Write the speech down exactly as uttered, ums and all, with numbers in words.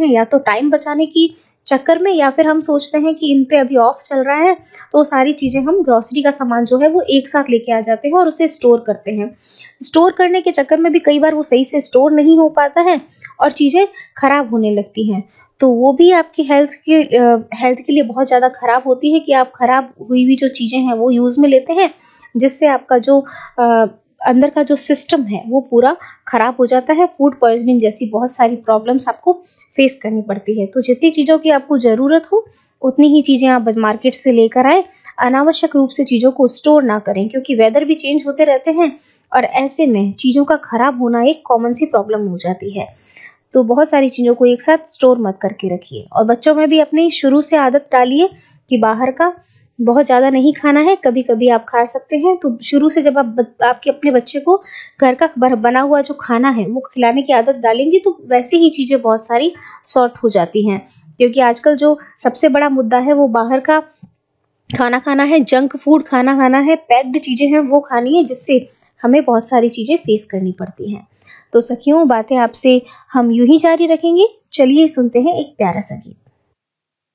हैं, या तो टाइम बचाने की चक्कर में, या फिर हम सोचते हैं कि इन पे अभी ऑफ चल रहा है तो सारी चीज़ें हम ग्रोसरी का सामान जो है वो एक साथ लेके आ जाते हैं और उसे स्टोर करते हैं। स्टोर करने के चक्कर में भी कई बार वो सही से स्टोर नहीं हो पाता है और चीज़ें खराब होने लगती हैं। तो वो भी आपकी हेल्थ के हेल्थ के लिए बहुत ज़्यादा खराब होती है कि आप खराब हुई हुई जो चीज़ें हैं वो यूज़ में लेते हैं, जिससे आपका जो अ, अंदर का जो सिस्टम है वो पूरा खराब हो जाता है। फूड पॉइजनिंग जैसी बहुत सारी प्रॉब्लम्स आपको फेस करनी पड़ती है। तो जितनी चीज़ों की आपको ज़रूरत हो उतनी ही चीज़ें आप मार्केट से लेकर आएँ। अनावश्यक रूप से चीज़ों को स्टोर ना करें, क्योंकि वेदर भी चेंज होते रहते हैं और ऐसे में चीज़ों का खराब होना एक कॉमन सी प्रॉब्लम हो जाती है। तो बहुत सारी चीज़ों को एक साथ स्टोर मत करके रखिए, और बच्चों में भी अपनी शुरू से आदत डालिए कि बाहर का बहुत ज़्यादा नहीं खाना है, कभी-कभी आप खा सकते हैं। तो शुरू से जब आप ब आपके अपने बच्चे को घर का बर बना हुआ जो खाना है वो खिलाने की आदत डालेंगी तो वैसे ही चीज़ें बहुत सारी सॉर्ट हो जाती हैं। क्योंकि आजकल जो सबसे बड़ा मुद्दा है वो बाहर का खाना खाना है, जंक फूड खाना खाना है, पैक्ड चीज़ें हैं वो खानी है, जिससे हमें बहुत सारी चीज़ें फेस करनी पड़ती हैं। तो सखियों, बातें आपसे हम यूँ ही जारी रखेंगे। चलिए सुनते हैं एक प्यारा सा गीत।